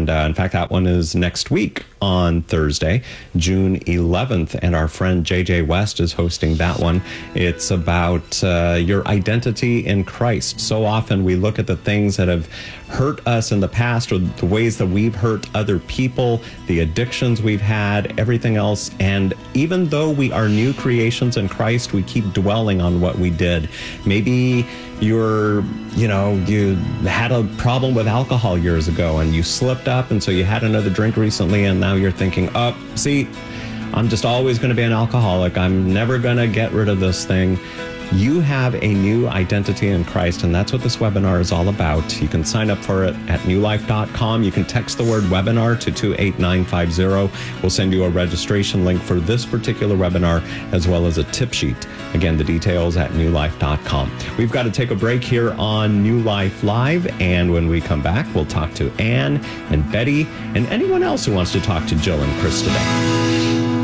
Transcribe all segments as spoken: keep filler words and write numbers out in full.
And uh, in fact, that one is next week on Thursday, June eleventh. And our friend J J West is hosting that one. It's about uh, your identity in Christ. So often we look at the things that have hurt us in the past, or the ways that we've hurt other people, the addictions we've had, everything else. And even though we are new creations in Christ, we keep dwelling on what we did. Maybe you're, you know, you had a problem with alcohol years ago and you slipped up, and so you had another drink recently, and now you're thinking, oh, see, I'm just always going to be an alcoholic. I'm never going to get rid of this thing. You have a new identity in Christ, and that's what this webinar is all about. You can sign up for it at new life dot com. You can text the word webinar to two eight nine five zero. We'll send you a registration link for this particular webinar, as well as a tip sheet. Again, the details at new life dot com. We've got to take a break here on New Life Live, and when we come back, we'll talk to Anne and Betty and anyone else who wants to talk to Jill and Chris today.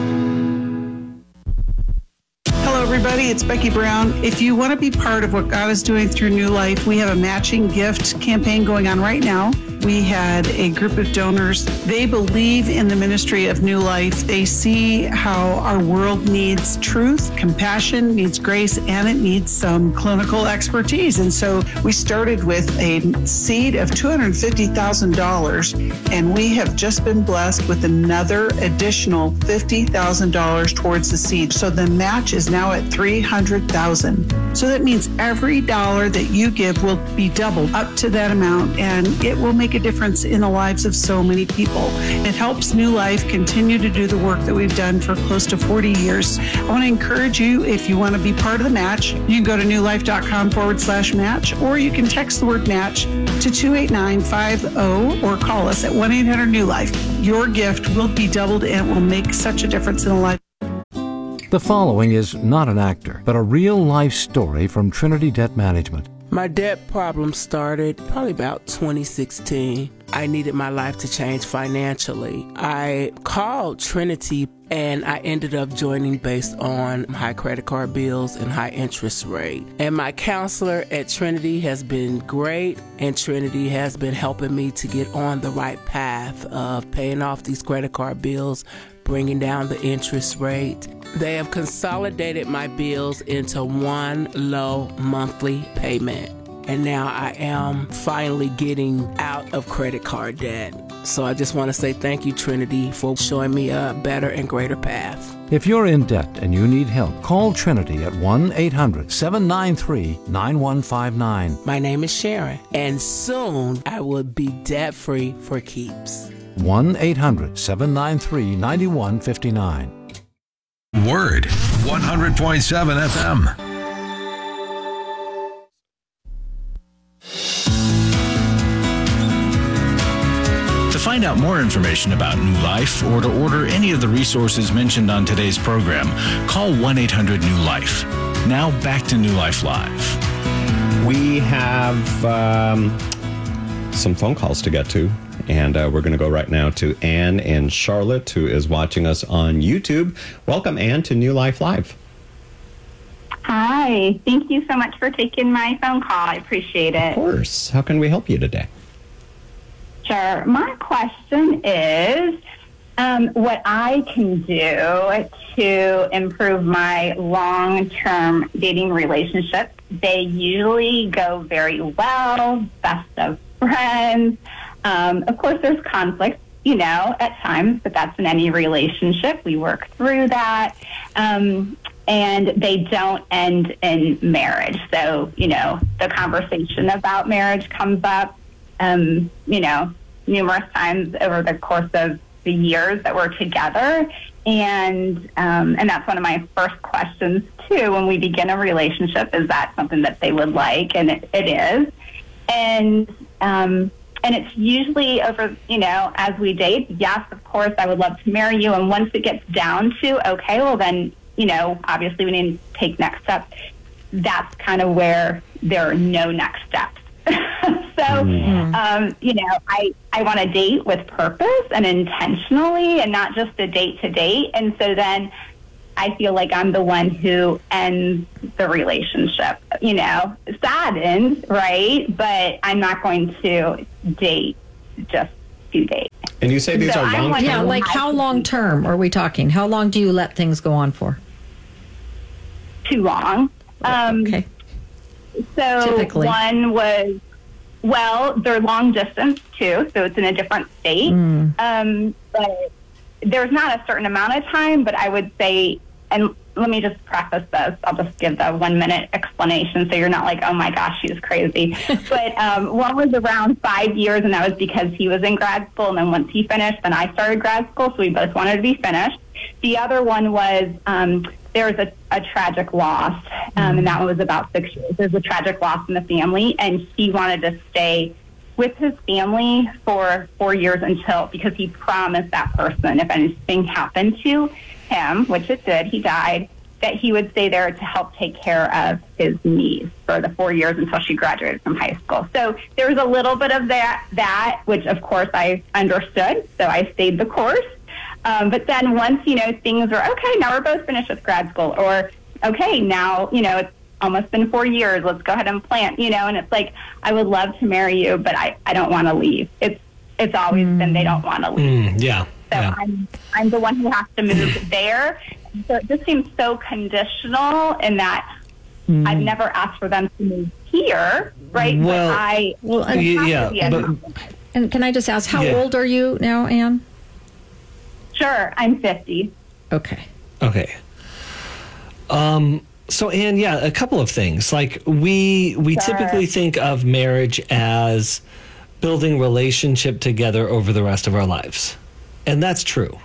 Everybody, it's Becky Brown. If you want to be part of what God is doing through New Life, we have a matching gift campaign going on right now. We had a group of donors. They believe in the ministry of New Life. They see how our world needs truth, compassion, needs grace, and it needs some clinical expertise. And so we started with a seed of two hundred fifty thousand dollars, and we have just been blessed with another additional fifty thousand dollars towards the seed. So the match is now at three hundred thousand dollars. So that means every dollar that you give will be doubled up to that amount, and it will make a difference in the lives of so many people. It helps New Life continue to do the work that we've done for close to forty years. I want to encourage you, if you want to be part of the match, you can go to new life dot com forward slash match, or you can text the word match to two eight nine five zero or call us at one eight hundred new life. Your gift will be doubled and it will make such a difference in the life. The following is not an actor, but a real-life story from Trinity Debt Management. My debt problem started probably about twenty sixteen. I needed my life to change financially. I called Trinity and I ended up joining based on high credit card bills and high interest rate. And my counselor at Trinity has been great, and Trinity has been helping me to get on the right path of paying off these credit card bills, bringing down the interest rate. They have consolidated my bills into one low monthly payment. And now I am finally getting out of credit card debt. So I just want to say thank you, Trinity, for showing me a better and greater path. If you're in debt and you need help, call Trinity at one eight hundred seven nine three nine one five nine. My name is Sharon, and soon I will be debt-free for keeps. one eight hundred seven nine three nine one five nine. Word one hundred point seven F M. To find out more information about New Life or to order any of the resources mentioned on today's program, call one eight hundred new life. Now back to New Life Live. We have um, some phone calls to get to. And uh, we're going to go right now to Anne in Charlotte, who is watching us on YouTube. Welcome, Anne, to New Life Live. Hi. Thank you so much for taking my phone call. I appreciate it. Of course. How can we help you today? Sure. My question is um, what I can do to improve my long-term dating relationships. They usually go very well, best of friends. Um, of course, there's conflict, you know, at times, but that's in any relationship. We work through that. Um, and they don't end in marriage. So, you know, the conversation about marriage comes up, um, you know, numerous times over the course of the years that we're together. And um, and that's one of my first questions, too, when we begin a relationship. Is that something that they would like? And it, it is. And um And it's usually over, you know, as we date, yes, of course, I would love to marry you. And once it gets down to, okay, well, then, you know, obviously we need to take next steps. That's kind of where there are no next steps. so, mm-hmm. um, you know, I, I want to date with purpose and intentionally and not just a date to date. And so then I feel like I'm the one who ends the relationship, you know, saddened, right? But I'm not going to date just to date. And you say these So are I'm long wondering- Yeah, like how long term are we talking? How long do you let things go on for? Too long. Um, Okay. So Typically. one was, well, they're long distance too, so it's in a different state. Mm. Um, but there's not a certain amount of time, but I would say, and let me just preface this, I'll just give the one minute explanation so you're not like, oh my gosh, she's crazy. But um, one was around five years, and that was because he was in grad school, and then once he finished, then I started grad school, so we both wanted to be finished. The other one was um, there was a, a tragic loss, um, and that one was about six years. There's a tragic loss in the family, and he wanted to stay with his family for four years until, because he promised that person if anything happened to him, which it did, he died, that he would stay there to help take care of his niece for the four years until she graduated from high school. So there was a little bit of that, that which of course I understood, so I stayed the course. Um, but then once, you know, things were, okay, now we're both finished with grad school, or, okay, now, you know, it's almost been four years, let's go ahead and plant, you know, and it's like, I would love to marry you, but I, I don't want to leave. It's it's always mm. been they don't want to leave. Mm, yeah. So yeah. I'm, I'm the one who has to move there. So it just seems so conditional in that mm. I've never asked for them to move here, right? Well, but I, well, and, yeah, yeah but, and can I just ask, how yeah. old are you now, Anne? Sure, I'm fifty. Okay. Okay. Um, so, Anne, yeah, a couple of things. Like, we we sure. typically think of marriage as building relationship together over the rest of our lives. And that's true.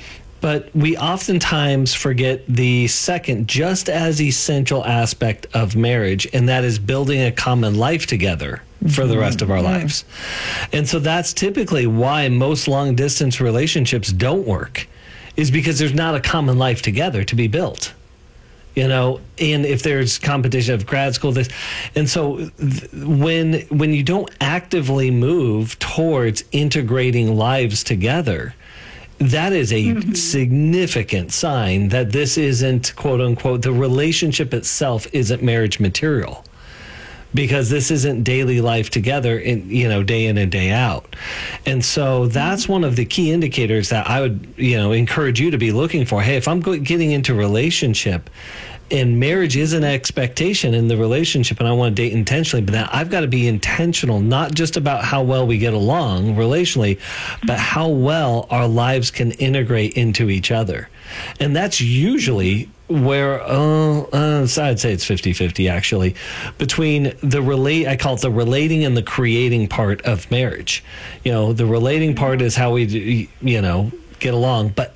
But we oftentimes forget the second, just as essential aspect of marriage, and that is building a common life together for the rest of our lives. And so that's typically why most long distance relationships don't work, is because there's not a common life together to be built. You know, and if there's competition of grad school, this, and so th- when when you don't actively move towards integrating lives together, that is a mm-hmm. significant sign that this isn't, quote unquote, the relationship itself isn't marriage material. Because this isn't daily life together, in, you know, day in and day out. And so that's one of the key indicators that I would, you know, encourage you to be looking for. Hey, if I'm getting into relationship and marriage is an expectation in the relationship and I want to date intentionally, but then I've got to be intentional, not just about how well we get along relationally, but how well our lives can integrate into each other. And that's usually where, uh, uh, I'd say it's fifty-fifty actually, between the relate, I call it the relating and the creating part of marriage. You know, the relating part is how we, you know, get along, but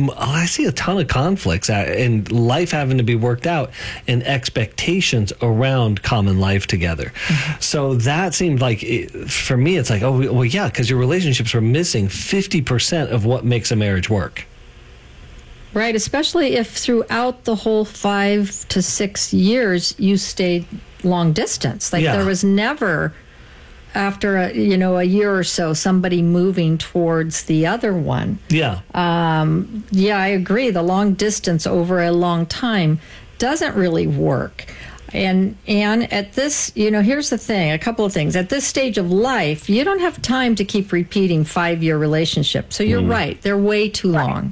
I see a ton of conflicts and life having to be worked out and expectations around common life together. Mm-hmm. So that seemed like, it, for me, it's like, oh, well, yeah, because your relationships are missing fifty percent of what makes a marriage work. Right, especially if throughout the whole five to six years you stayed long distance. Like yeah. there was never, after a, you know, a year or so, somebody moving towards the other one. Yeah. Um, yeah, I agree. The long distance over a long time doesn't really work. And and at this, you know, here's the thing, a couple of things. At this stage of life, you don't have time to keep repeating five-year relationships. So you're mm. right, they're way too right. long.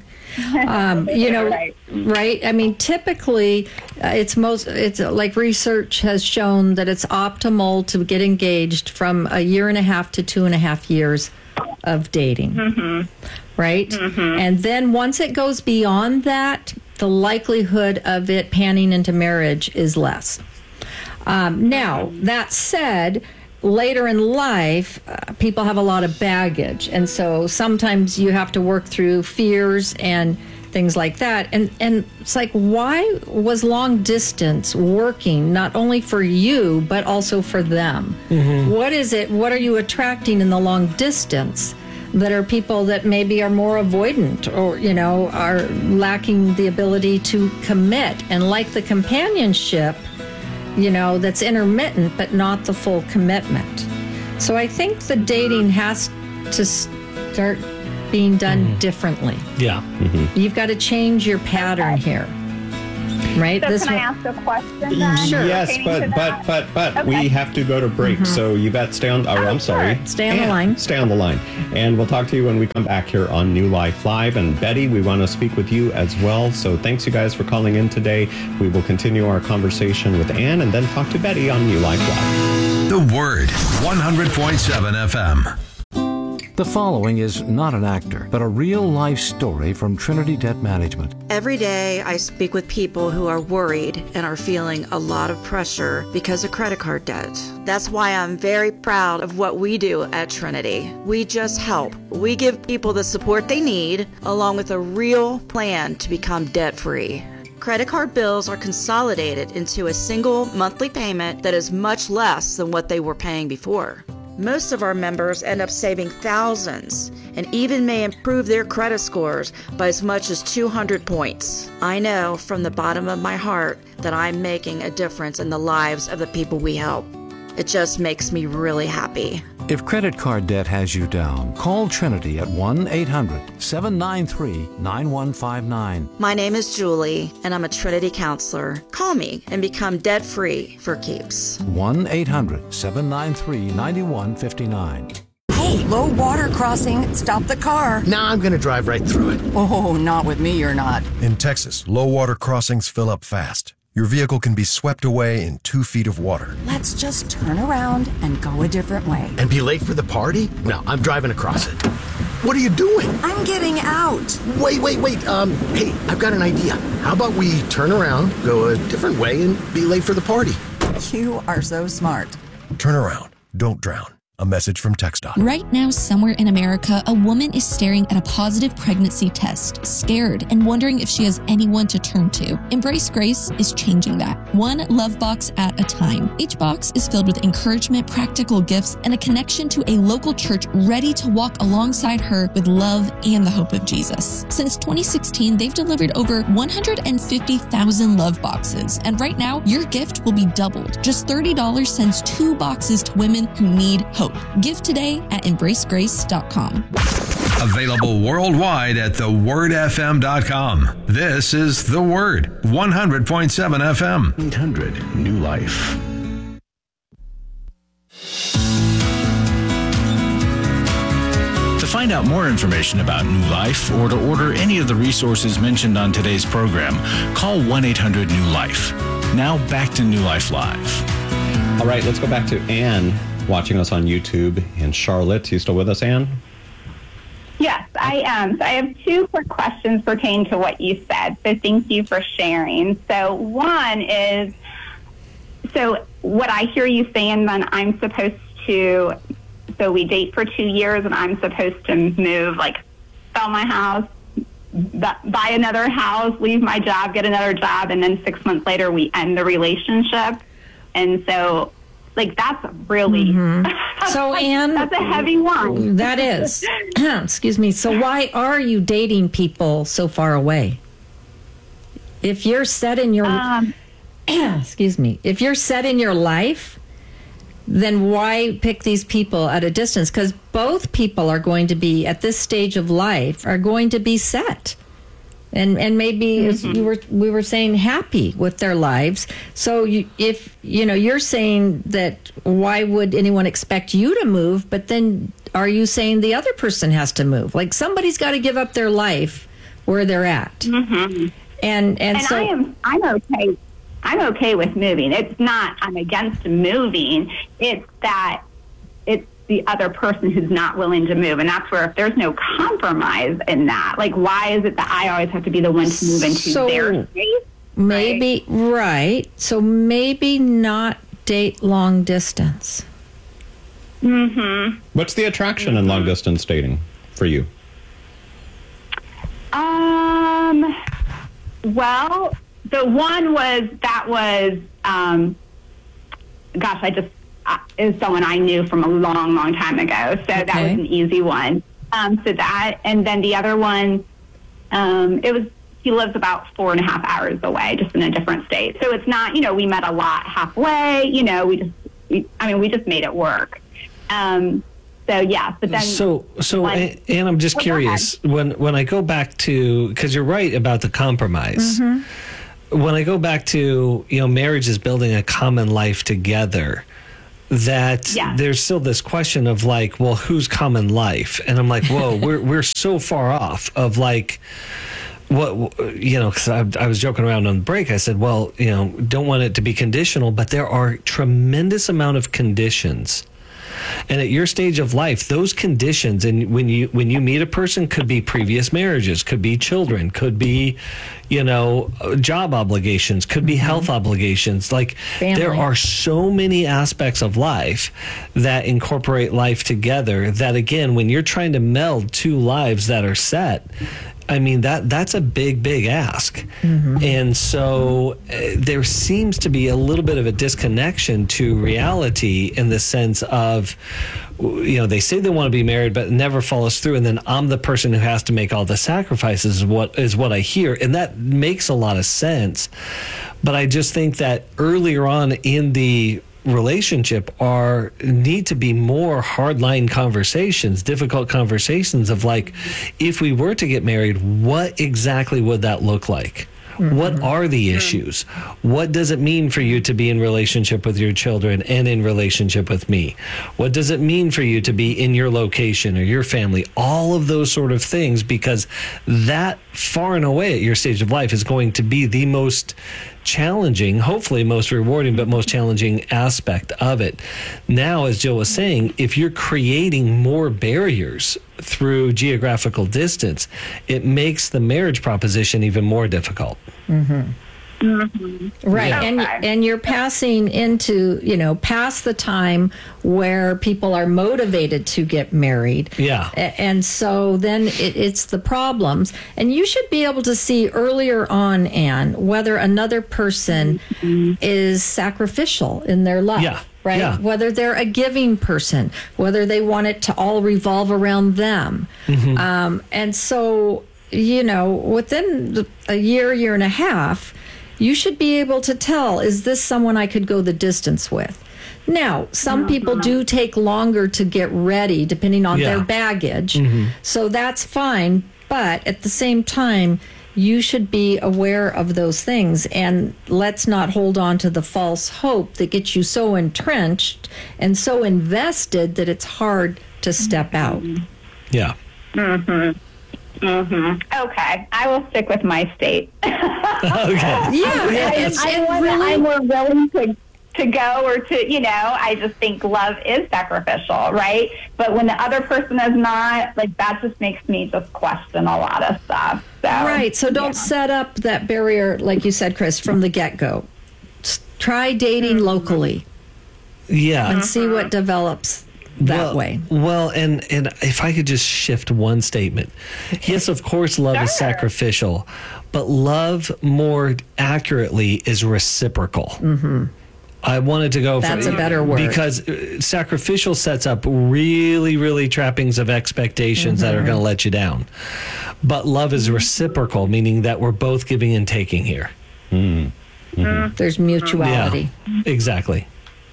Um, you know, right. right? I mean, typically, uh, it's most, it's uh, like research has shown that it's optimal to get engaged from a year and a half to two and a half years of dating, mm-hmm. right? Mm-hmm. And then once it goes beyond that, the likelihood of it panning into marriage is less. Um, now, that said, later in life, uh, people have a lot of baggage. And so sometimes you have to work through fears and things like that. And, and it's like, why was long distance working not only for you, but also for them? Mm-hmm. What is it? What are you attracting in the long distance that are people that maybe are more avoidant or, you know, are lacking the ability to commit and like the companionship, you know, that's intermittent, but not the full commitment. So I think the dating has to start being done mm-hmm. differently. Yeah. Mm-hmm. You've got to change your pattern here. right? So this can I one- ask a question then? Sure. Yes, pertaining but to but that? but but Okay. we have to go to break. So Yvette, stay on. Oh, Oh, I'm sorry. sure. Stay on the Ann, line. Stay on the line, and we'll talk to you when we come back here on New Life Live. And Betty, we want to speak with you as well. So thanks, you guys, for calling in today. We will continue our conversation with Ann, and then talk to Betty on New Life Live. The Word, one hundred point seven F M. The following is not an actor, but a real-life story from Trinity Debt Management. Every day I speak with people who are worried and are feeling a lot of pressure because of credit card debt. That's why I'm very proud of what we do at Trinity. We just help. We give people the support they need, along with a real plan to become debt-free. Credit card bills are consolidated into a single monthly payment that is much less than what they were paying before. Most of our members end up saving thousands and even may improve their credit scores by as much as two hundred points. I know from the bottom of my heart that I'm making a difference in the lives of the people we help. It just makes me really happy. If credit card debt has you down, call Trinity at one eight hundred seven nine three nine one five nine. My name is Julie, and I'm a Trinity counselor. Call me and become debt-free for keeps. one eight hundred seven nine three nine one five nine. Hey, low water crossing. Stop the car. Nah, I'm gonna drive right through it. Oh, not with me, you're not. In Texas, low water crossings fill up fast. Your vehicle can be swept away in two feet of water. Let's just turn around and go a different way. And be late for the party? No, I'm driving across it. What are you doing? I'm getting out. Wait, wait, wait. Um, hey, I've got an idea. How about we turn around, go a different way, and be late for the party? You are so smart. Turn around. Don't drown. A message from TxDOT. Right now, somewhere in America, a woman is staring at a positive pregnancy test, scared and wondering if she has anyone to turn to. Embrace Grace is changing that, one love box at a time. Each box is filled with encouragement, practical gifts, and a connection to a local church ready to walk alongside her with love and the hope of Jesus. Since twenty sixteen, they've delivered over one hundred fifty thousand love boxes, and right now, your gift will be doubled. Just thirty dollars sends two boxes to women who need hope. Give today at embrace grace dot com. Available worldwide at the word f m dot com. This is The Word, one hundred point seven F M. eight hundred New Life. To find out more information about New Life or to order any of the resources mentioned on today's program, call one eight hundred new life. Now back to New Life Live. All right, let's go back to Ann, watching us on YouTube in Charlotte. You still with us, Ann? Yes, I am. So I have two quick questions pertaining to what you said. So thank you for sharing. So one is, so what I hear you saying, then I'm supposed to, so we date for two years and I'm supposed to move, like sell my house, buy another house, leave my job, get another job, and then six months later we end the relationship. And so, like, that's really, Mm-hmm. So, that's, Ann, that's a heavy one. That is. Excuse me. So why are you dating people so far away? If you're set in your, um, excuse me, if you're set in your life, then why pick these people at a distance? Because both people are going to be, at this stage of life, are going to be set. And and maybe mm-hmm. as you were we were saying, happy with their lives. So you, if you know you're saying that, why would anyone expect you to move? But then are you saying the other person has to move? Like, somebody's got to give up their life where they're at. Mm-hmm. And and, and so I am I'm okay. I'm okay with moving. It's not I'm against moving. It's that it's the other person who's not willing to move. And that's where, if there's no compromise in that, like, why is it that I always have to be the one to move into so their space? Maybe, right? right. So maybe not date long distance. Mm-hmm. What's the attraction mm-hmm. in long distance dating for you? Um, well, the one was, that was, um, gosh, I just, Uh, is someone I knew from a long, long time ago. So okay. that was an easy one. Um, so that, and then the other one, um, it was, he lives about four and a half hours away, just in a different state. So it's not, you know, we met a lot halfway, you know, we just, we, I mean, we just made it work. Um, so yeah, but then. So, so, one, and I'm just oh, curious, when, when I go back to, because you're right about the compromise. Mm-hmm. when I go back to, you know, marriage is building a common life together, that Yeah. there's still this question of like, well, whose common life? And I'm like, whoa, we're we're so far off of like, what, you know, because I, I was joking around on the break. I said, well, you know, don't want it to be conditional, but there are tremendous amount of conditions. And at your stage of life, those conditions, and when you when you meet a person, could be previous marriages, could be children, could be, you know, job obligations, could be health obligations. Like Family. there are so many aspects of life that incorporate life together that, again, when you're trying to meld two lives that are set, I mean, that that's a big, big ask. Mm-hmm. And so uh, there seems to be a little bit of a disconnection to reality in the sense of, you know, they say they want to be married, but it never follows through. And then I'm the person who has to make all the sacrifices is what, is what I hear. And that makes a lot of sense. But I just think that earlier on in the relationship are need to be more hardline conversations, difficult conversations of like, if we were to get married, what exactly would that look like? Mm-hmm. What are the issues? What does it mean for you to be in relationship with your children and in relationship with me? What does it mean for you to be in your location or your family? All of those sort of things, because that far and away at your stage of life is going to be the most challenging, hopefully most rewarding, but most challenging aspect of it. Now, as Jill was saying, if you're creating more barriers through geographical distance, it makes the marriage proposition even more difficult. Mm-hmm. Mm-hmm. Right. Yeah. And and you're passing into, you know, past the time where people are motivated to get married. Yeah. A- And so then it, it's the problems. And you should be able to see earlier on, Anne, whether another person mm-hmm. is sacrificial in their life. Yeah. Right? Yeah. Whether they're a giving person, whether they want it to all revolve around them. Mm-hmm. Um, and so, you know, within a year, year and a half, you should be able to tell, is this someone I could go the distance with? Now, some people do take longer to get ready depending on Yeah. their baggage. Mm-hmm. So that's fine. But at the same time, you should be aware of those things. And let's not hold on to the false hope that gets you so entrenched and so invested that it's hard to step out. Yeah. Mm-hmm. Mm-hmm. Okay, I will stick with my state. Okay. Yeah, I, it's, I, it wanna- really- I'm more willing to to go or to, you know, I just think love is sacrificial, right? But when the other person is not, like, that just makes me just question a lot of stuff. So, Right. So don't yeah. set up that barrier, like you said, Chris, from the get-go. S- Try dating Mm-hmm. locally Yeah. and see what develops that well, way. Well, and, and if I could just shift one statement. Yes, of course, love is Sure. sacrificial, but love more accurately is reciprocal. Mm-hmm. I wanted to go That's for a better word. because uh, sacrificial sets up really, really trappings of expectations that are going to let you down. But love is reciprocal, meaning that we're both giving and taking here. Mm-hmm. There's mutuality. Yeah, exactly.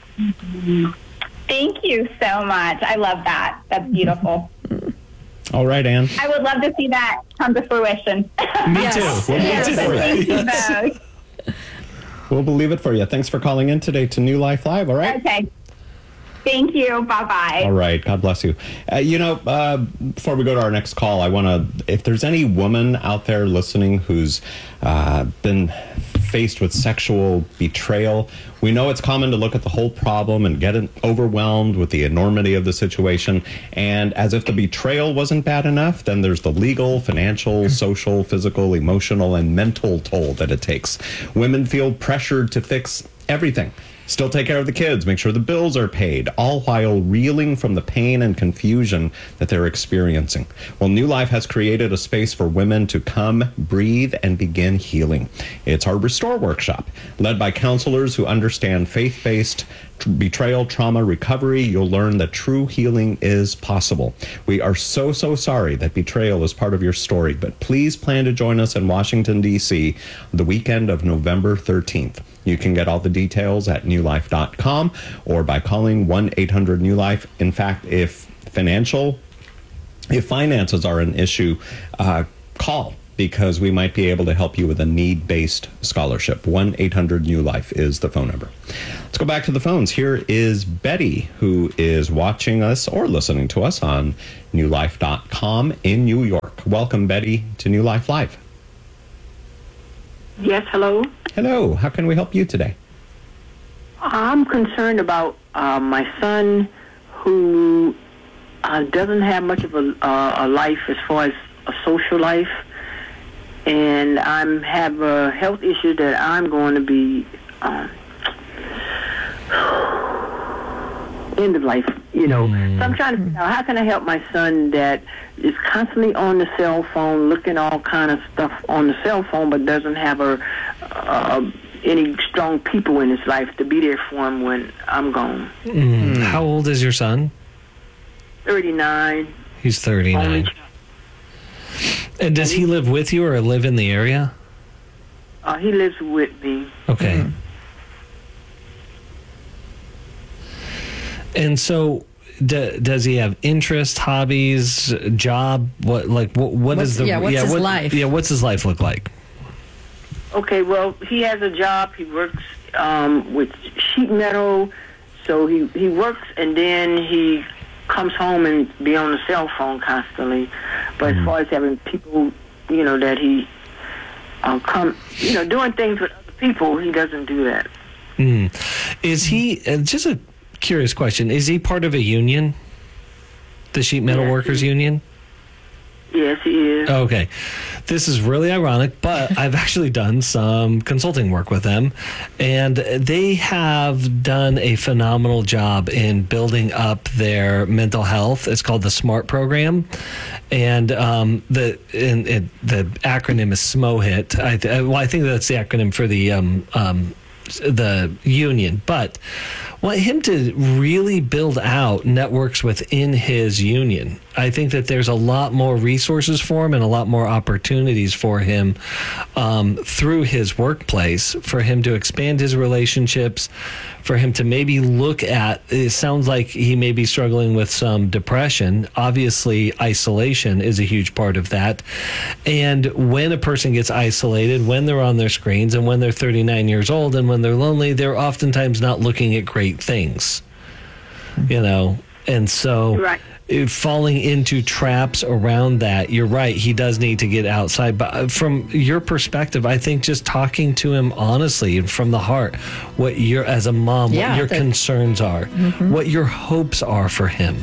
Thank you so much. I love that. That's beautiful. All right, Anne. I would love to see that come to fruition. Me Yes. too. We'll Yes. believe it for Thank you. you both. We'll believe it for you. Thanks for calling in today to New Life Live. All right. Okay. Thank you. Bye-bye. All right. God bless you. Uh, you know, uh, before we go to our next call, I want to, if there's any woman out there listening who's uh, been faced with sexual betrayal, we know it's common to look at the whole problem and get overwhelmed with the enormity of the situation. And as if the betrayal wasn't bad enough, then there's the legal, financial, social, physical, emotional, and mental toll that it takes. Women feel pressured to fix everything. Still take care of the kids, make sure the bills are paid, all while reeling from the pain and confusion that they're experiencing. Well, New Life has created a space for women to come, breathe, and begin healing. It's our Restore Workshop, led by counselors who understand faith-based betrayal, trauma, recovery. You'll learn that true healing is possible. We are so, so sorry that betrayal is part of your story, but please plan to join us in Washington, D C the weekend of November thirteenth. You can get all the details at new life dot com or by calling one eight hundred new life. In fact, if financial, if finances are an issue, uh, call. because we might be able to help you with a need-based scholarship. one eight hundred new life is the phone number. Let's go back to the phones. Here is Betty, who is watching us or listening to us on new life dot com in New York. Welcome, Betty, to New Life Live. Yes, hello. Hello. How can we help you today? I'm concerned about uh, my son who uh, doesn't have much of a, uh, a life as far as a social life. And I have a health issue that I'm going to be um, end of life, you know. Mm. So I'm trying to figure out how can I help my son that is constantly on the cell phone, looking all kind of stuff on the cell phone, but doesn't have a uh, any strong people in his life to be there for him when I'm gone. Mm. Mm. How old is your son? thirty-nine. He's thirty-nine. And does he live with you or live in the area? Uh, he lives with me. Okay. Mm-hmm. And so, d- does he have interest, hobbies, job? What like what? What what's, is the yeah? What's yeah, his what, life? Yeah, what's his life look like? Okay, well, he has a job. He works um, with sheet metal, so he he works and then he comes home and be on the cell phone constantly. But mm. as far as having people, you know, that he uh, come, you know, doing things with other people, he doesn't do that. Mm. Is he, uh, just a curious question, is he part of a union? The Sheet Metal yes, Workers he, Union? Yes, he is. Okay. This is really ironic, but I've actually done some consulting work with them, and they have done a phenomenal job in building up their mental health. It's called the SMART program, and um, the and, and the acronym is SMOHIT. I th- well, I think that's the acronym for the um, um, the union, but want him to really build out networks within his union. I think that there's a lot more resources for him and a lot more opportunities for him um, through his workplace, for him to expand his relationships, for him to maybe look at, it sounds like he may be struggling with some depression. Obviously, isolation is a huge part of that. And when a person gets isolated, when they're on their screens and when they're thirty-nine years old and when they're lonely, they're oftentimes not looking at great things, you know, and so right. falling into traps around that, you're right, he does need to get outside. But from your perspective, I think just talking to him honestly and from the heart, what you're, as a mom, yeah, what your the, concerns are, mm-hmm. what your hopes are for him,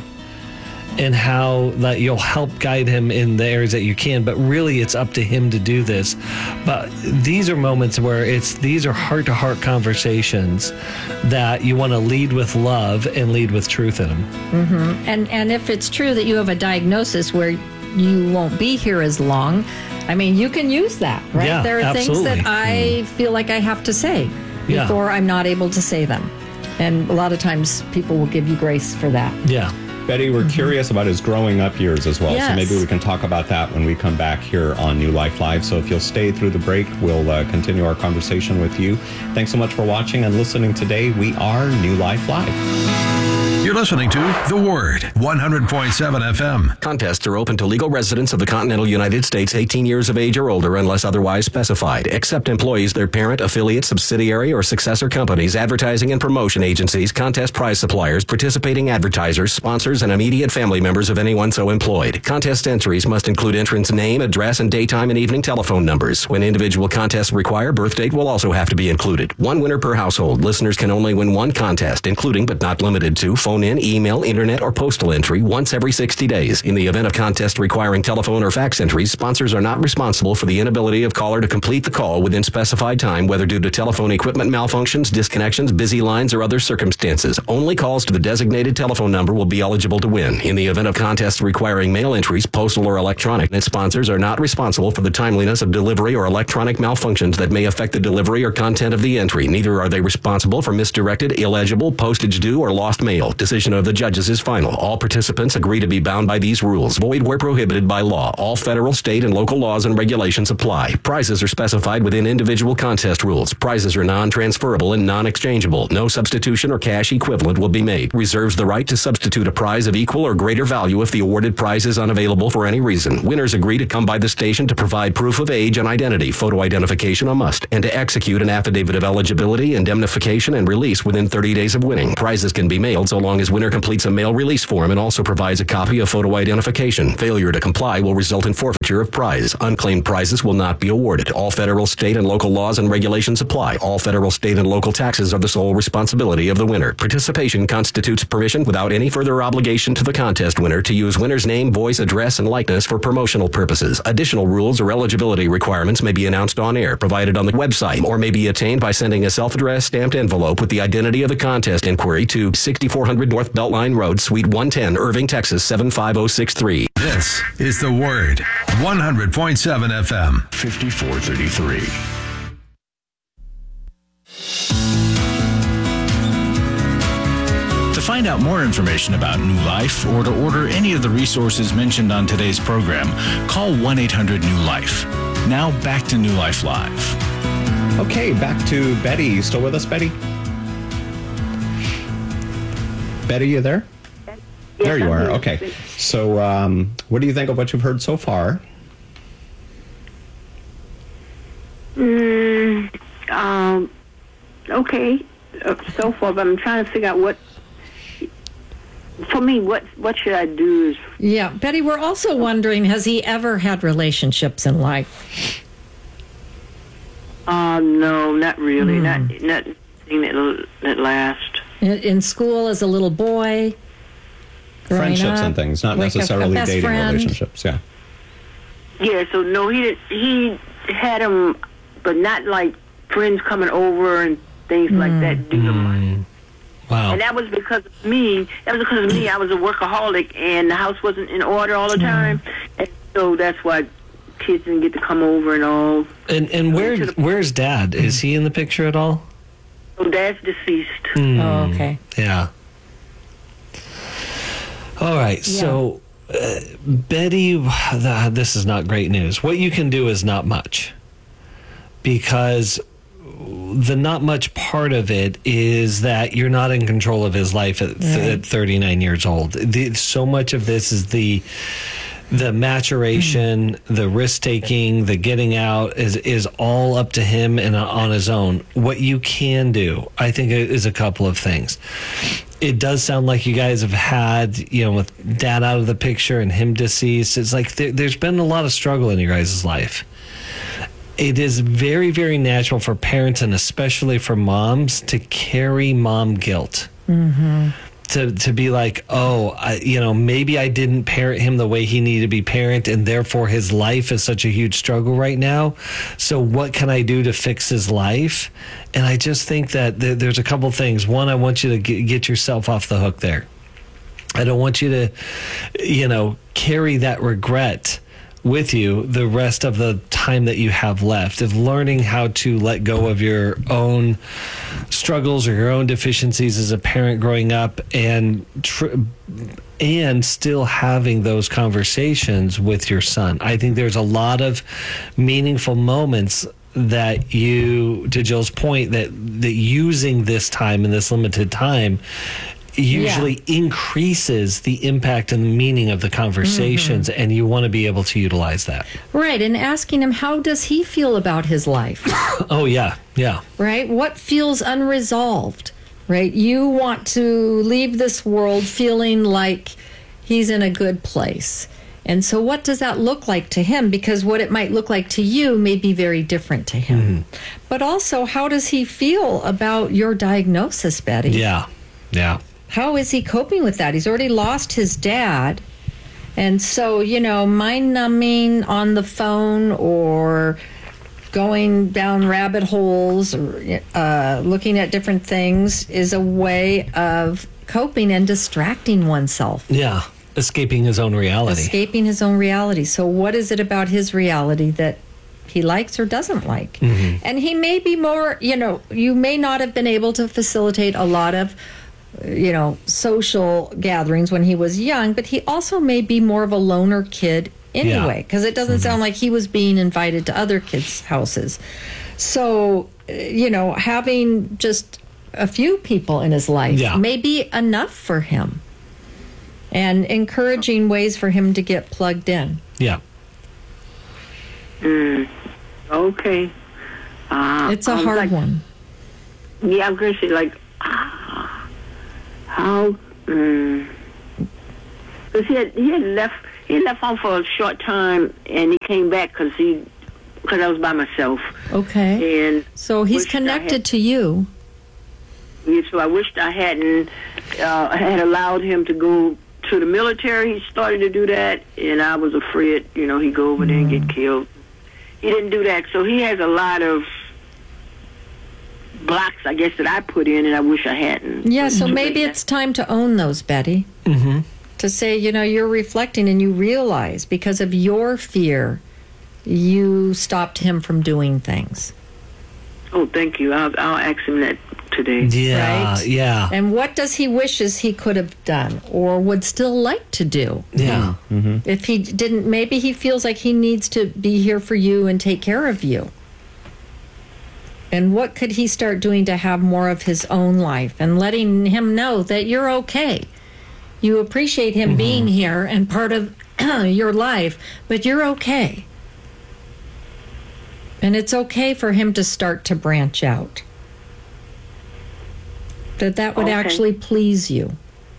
and how that you'll help guide him in the areas that you can, but really it's up to him to do this. But these are moments where it's these are heart-to-heart conversations that you want to lead with love and lead with truth in them. Mm-hmm. And and if it's true that you have a diagnosis where you won't be here as long, I mean, you can use that, right? Yeah, there are absolutely. things that I mm. feel like I have to say yeah. before I'm not able to say them. And a lot of times people will give you grace for that. Yeah. Betty, we're mm-hmm. curious about his growing up years as well, yes. so maybe we can talk about that when we come back here on New Life Live. So if you'll stay through the break, we'll uh, continue our conversation with you. Thanks so much for watching and listening today. We are New Life Live. You're listening to The Word, one hundred point seven F M. Contests are open to legal residents of the continental United States eighteen years of age or older unless otherwise specified, except employees, their parent, affiliate, subsidiary, or successor companies, advertising and promotion agencies, contest prize suppliers, participating advertisers, sponsors, and immediate family members of anyone so employed. Contest entries must include entrant's name, address, and daytime and evening telephone numbers. When individual contests require, birth date will also have to be included. One winner per household. Listeners can only win one contest, including but not limited to phone in, email, internet, or postal entry once every sixty days. In the event of contest requiring telephone or fax entries, sponsors are not responsible for the inability of caller to complete the call within specified time, whether due to telephone equipment malfunctions, disconnections, busy lines, or other circumstances. Only calls to the designated telephone number will be eligible to win. In the event of contests requiring mail entries, postal or electronic, sponsors are not responsible for the timeliness of delivery or electronic malfunctions that may affect the delivery or content of the entry. Neither are they responsible for misdirected, illegible, postage due, or lost mail. Decision decision of the judges is final. All participants agree to be bound by these rules. Void where prohibited by law. All federal, state, and local laws and regulations apply. Prizes are specified within individual contest rules. Prizes are non-transferable and non-exchangeable. No substitution or cash equivalent will be made. Reserves the right to substitute a prize of equal or greater value if the awarded prize is unavailable for any reason. Winners agree to come by the station to provide proof of age and identity, photo identification a must, and to execute an affidavit of eligibility, indemnification, and release within thirty days of winning. Prizes can be mailed so long as winner completes a mail release form and also provides a copy of photo identification. Failure to comply will result in forfeiture of prize. Unclaimed prizes will not be awarded. All federal, state, and local laws and regulations apply. All federal, state, and local taxes are the sole responsibility of the winner. Participation constitutes permission without any further obligation to the contest winner to use winner's name, voice, address, and likeness for promotional purposes. Additional rules or eligibility requirements may be announced on air, provided on the website, or may be attained by sending a self-addressed stamped envelope with the identity of the contest inquiry to sixty-four hundred North Beltline Road, Suite one ten, Irving, Texas seven five zero six three. This is The Word, one hundred point seven F M. fifty-four thirty-three. To find out more information about New Life or to order any of the resources mentioned on today's program, call one eight hundred new life. Now back to New Life Live. Okay, back to Betty. You still with us, Betty? Betty, you there? Yes, there you I'm are. here. Okay. So um, what do you think of what you've heard so far? Mm, um, okay, uh, so far, but I'm trying to figure out what, for me, what what should I do? Is Yeah, Betty, we're also wondering, has he ever had relationships in life? Uh, no, not really. Mm. Not not anything that that last. In, in school, as a little boy, friendships up, and things, not like necessarily a, a dating friend. relationships. Yeah. Yeah. So no, he did, he had them, but not like friends coming over and things mm. like that. Do mm. Wow. And that was because of me. That was because of me. I was a workaholic, and the house wasn't in order all the time, mm. and so that's why kids didn't get to come over and all. And and where where's Dad? Is he in the picture at all? Oh, Dad's deceased. Mm. Oh, okay. Yeah. All right. Yeah. So, uh, Betty, the, this is not great news. What you can do is not much, because the not much part of it is that you're not in control of his life at, th- right. at thirty-nine years old. The, so much of this is the the maturation, mm-hmm. the risk taking, the getting out is is all up to him and on his own. What you can do, I think, is a couple of things. It does sound like you guys have had, you know, with Dad out of the picture and him deceased. It's like there, there's been a lot of struggle in your guys' life. It is very, very natural for parents, and especially for moms, to carry mom guilt. Mm-hmm. To to be like, oh, I, you know, maybe I didn't parent him the way he needed to be parented, and therefore his life is such a huge struggle right now. So what can I do to fix his life? And I just think that th- there's a couple things. One, I want you to get, get yourself off the hook there. I don't want you to, you know, carry that regret with you the rest of the time that you have left, of learning how to let go of your own struggles or your own deficiencies as a parent growing up, and tr- and still having those conversations with your son. I think there's a lot of meaningful moments that you, to Jill's point, that that using this time in this limited time usually yeah. increases the impact and the meaning of the conversations, mm-hmm. and you want to be able to utilize that. Right, and asking him, how does he feel about his life? Oh, yeah, yeah. Right? What feels unresolved, right? You want to leave this world feeling like he's in a good place. And so what does that look like to him? Because what it might look like to you may be very different to him. Mm-hmm. But also, how does he feel about your diagnosis, Betty? Yeah, yeah. How is he coping with that? He's already lost his dad. And so, you know, mind numbing on the phone or going down rabbit holes or uh, looking at different things is a way of coping and distracting oneself. Yeah, escaping his own reality. Escaping his own reality. So what is it about his reality that he likes or doesn't like? Mm-hmm. And he may be more, you know, you may not have been able to facilitate a lot of you know, social gatherings when he was young, but he also may be more of a loner kid anyway, because it doesn't sound like he was being invited to other kids' houses. So, uh, you know, having just a few people in his life Yeah. may be enough for him, and encouraging ways for him to get plugged in. Yeah. Mm, okay. Uh, It's a I was hard like- one. Yeah, I'm going to say, like, ah, how, because he had, he had left, he had left home for a short time, and he came back because he, because I was by myself. Okay. And so he's wished I connected had- to you. Yeah, so I wished I hadn't uh, had allowed him to go to the military. He started to do that, and I was afraid, you know, he'd go over there and get killed. He didn't do that, so he has a lot of blocks, I guess, that I put in, and I wish I hadn't. Yeah, so maybe it's time to own those, Betty. Mm-hmm. To say, you know, you're reflecting and you realize because of your fear, you stopped him from doing things. Oh, thank you. I'll, I'll ask him that today. Yeah, Right? yeah. And what does he wishes he could have done or would still like to do? Yeah. Mm-hmm. If he didn't, maybe he feels like he needs to be here for you and take care of you. And what could he start doing to have more of his own life and letting him know that you're okay? You appreciate him Mm-hmm. being here and part of your life, but you're okay. And it's okay for him to start to branch out. That that would Okay. actually please you.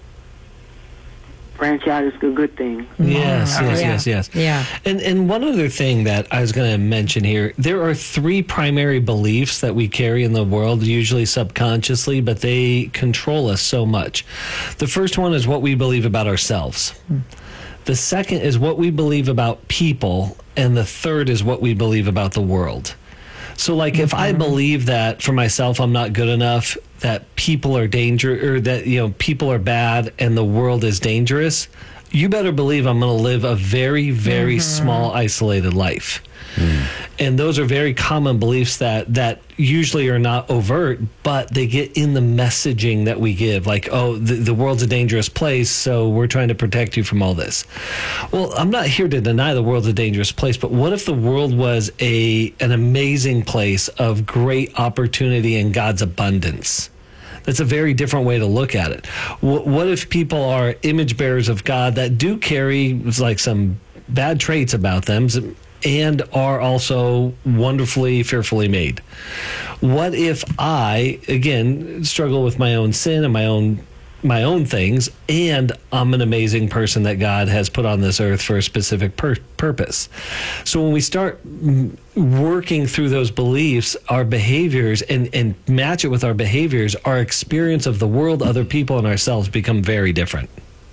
Branch out is a good thing. Yes, Oh, yes, yeah. yes, yes. Yeah. And and one other thing that I was going to mention here, there are three primary beliefs that we carry in the world, usually subconsciously, but they control us so much. The first one is what we believe about ourselves. The second is what we believe about people, and the third is what we believe about the world. So, like, if I believe that for myself I'm not good enough, that people are danger, or that, you know, people are bad and the world is dangerous, you better believe I'm going to live a very, very small, isolated life. And those are very common beliefs that that usually are not overt, but they get in the messaging that we give. Like, oh, the, the world's a dangerous place, so we're trying to protect you from all this. Well, I'm not here to deny the world's a dangerous place, but what if the world was a an amazing place of great opportunity and God's abundance? That's a very different way to look at it. Wh- What if people are image bearers of God that do carry like some bad traits about them and are also wonderfully, fearfully made? What if I, again, struggle with my own sin and my own my own things, and I'm an amazing person that God has put on this earth for a specific pur- purpose? So when we start mm, working through those beliefs, our behaviors, and, and match it with our behaviors, our experience of the world, other people, and ourselves become very different.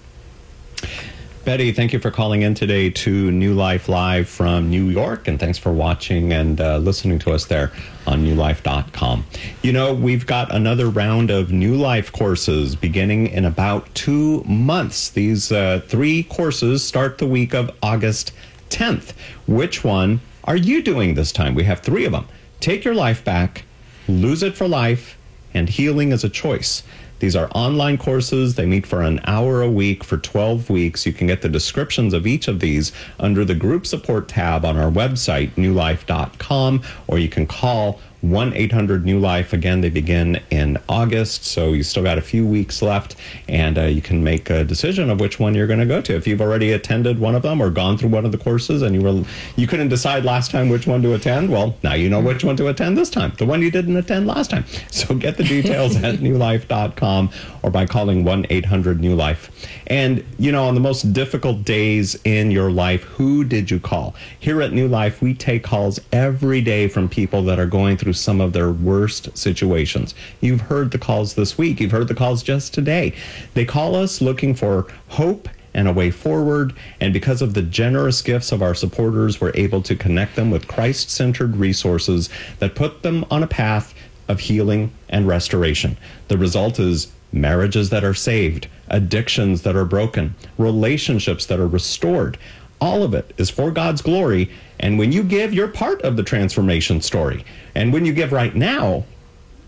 Betty, thank you for calling in today to New Life Live from New York, and thanks for watching and uh, listening to us there on new life dot com. You know, we've got another round of New Life courses beginning in about two months. These uh, three courses start the week of August tenth. Which one are you doing this time? We have three of them. Take Your Life Back, Lose It for Life, and Healing is a Choice. These are online courses. They meet for an hour a week for twelve weeks. You can get the descriptions of each of these under the group support tab on our website, new life dot com, or you can call one eight hundred new life. Again, they begin in August, so you still got a few weeks left, and uh, you can make a decision of which one you're going to go to. If you've already attended one of them or gone through one of the courses and you were you couldn't decide last time which one to attend, well, now you know which one to attend this time, the one you didn't attend last time. So get the details at new life dot com or by calling one eight hundred new life. And, you know, on the most difficult days in your life, who did you call? Here at New Life, we take calls every day from people that are going through some of their worst situations. You've heard the calls this week. You've heard the calls just today. They call us looking for hope and a way forward, and because of the generous gifts of our supporters, we're able to connect them with Christ-centered resources that put them on a path of healing and restoration. The result is marriages that are saved, addictions that are broken, relationships that are restored. All of it is for God's glory. And when you give, you're part of the transformation story. And when you give right now,